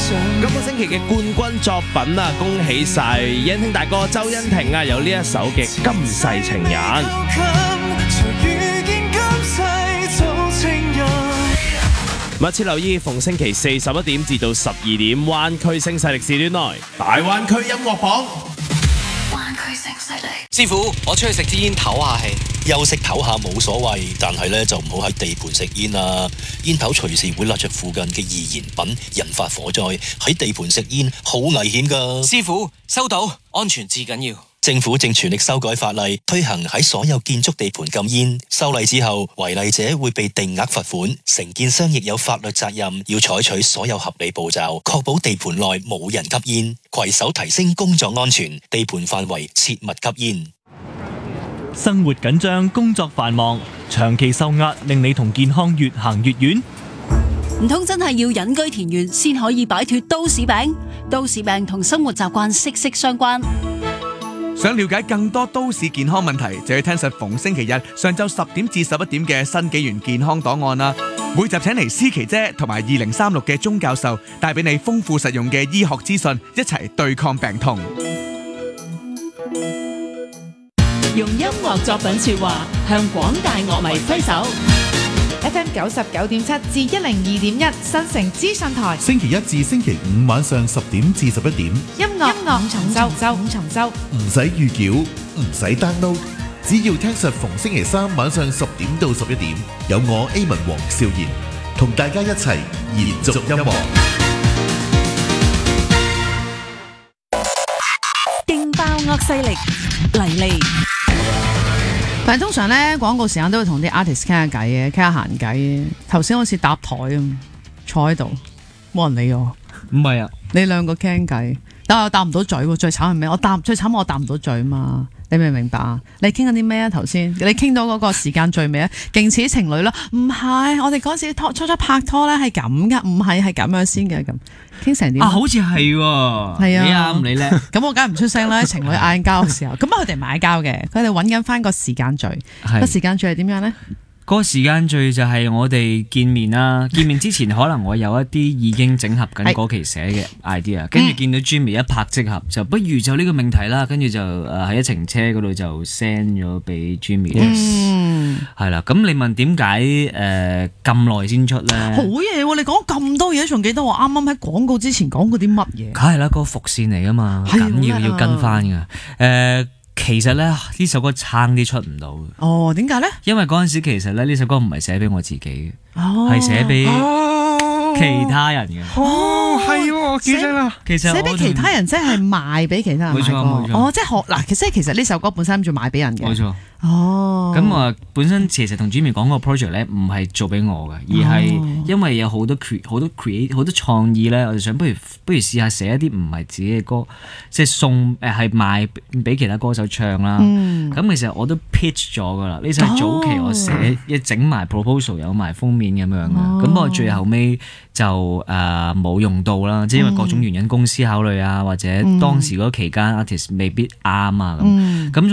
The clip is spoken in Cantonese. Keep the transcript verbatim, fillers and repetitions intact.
今個星期嘅冠軍作品啊，恭喜晒欣興大哥周欣婷啊，有呢一首嘅《今世情人》。密切留意逢星期四十一點至到十二點，灣區聲勢力時段內大灣區音樂榜。 灣區聲勢力。 師傅，我出去食支煙唞下氣。休息唞下冇所謂，但係咧就唔好喺地盤食煙啦。煙頭隨時會焫着附近嘅易燃品，引發火災。喺地盤食煙好危險噶。 師傅，收到，安全至緊要。 政府正全力修改法例，推行喺所有建築地盤禁煙。修例之後，違例者會被定額罰款，承建商亦有法律責任，要採取所有合理步驟，確保地盤內冇人吸煙，攜手提升工作安全，地盤範圍切勿吸煙。 生活緊張，工作繁忙，長期受壓令你同健康越行越遠。 唔通真係要隱居田園先可以擺脫都市病？都市病同生活習慣息息相關。 想了解更多都市健康問題，就要聽實逢星期日上晝十點至十一點嘅新紀元健康檔案啦。每集請嚟思琪姐同埋二零三六嘅鐘教授，帶俾你豐富實用嘅醫學資訊，一齊對抗病痛。 用音樂作品說話，向廣大樂迷揮手。 F M 九十九點七至一零二點一新城資訊台， 星期一至星期五晚上十點至十一點， 音樂音樂五重奏，五重奏， 唔使預繳，唔使 download， 只要聽實逢星期三晚上十點到十一點，有我 A 文黃少賢同大家一齊延續音樂， 勁爆樂勢力嚟嚟。 但係通常咧廣告時間都會同啲 artist 傾下偈嘅，傾下閒偈嘅。頭先好似搭台咁，坐喺度冇人理我。 唔係啊， 你兩個傾偈，但係我答唔到嘴喎。最慘係咩？我答最慘我答唔到嘴嘛。你明唔明白啊？你傾緊啲咩啊？頭先你傾到嗰個時間最尾啊，勁似情侶咯。唔係，我哋嗰時初初拍拖咧係咁噶，唔係係咁樣先嘅咁。傾成點啊？ 好似係喎，係啊，你啱你叻。 咁我梗係唔出聲啦。情侶嗌交嘅時候，咁啊佢哋唔嗌交嘅，佢哋揾緊翻個時間序。個時間序係點樣咧？ 嗰個時間序就係我哋見面啦，見面之前可能我有一啲已經整合緊嗰期寫嘅 idea， 跟住見到 Jimmy 一拍即合，就不如就呢個命題啦，跟住就誒喺一程車嗰度就 send 咗俾 Jimmy。 嗯， 係啦，咁你問點解誒咁耐先出咧？ 好嘢喎！你講咁多嘢，仲記得我啱啱喺廣告之前講過啲乜嘢？ 梗係啦，個伏線嚟噶嘛，緊要要跟翻噶誒。其實咧呢首歌差啲出唔到。 哦，點解咧？ 因為嗰陣時其實咧呢首歌唔係寫俾我自己嘅，係寫俾其他人嘅。 哦，係喎，記得啦。 其實寫俾其他人即係賣俾其他人。 冇錯冇錯。 哦，即係學嗱，其實其實呢首歌本身諗住賣俾人嘅。 冇錯。 哦。 咁啊，本身其實同 Jimmy 講個 project 咧，唔係做俾我嘅，而係因為有好多 create 好多 create 好多創意咧，我就想不如不如試下寫一啲唔係自己嘅歌，即係送誒係賣俾其他歌手唱啦。咁、嗯、其實我都 pitch 咗噶啦，呢首係早期我寫一整埋 proposal 有埋封面咁樣嘅，咁不過最後尾就誒冇、呃、用到啦，即係因為各種原因，公司考慮啊，或者當時嗰期間 artist 未必啱啊咁。咁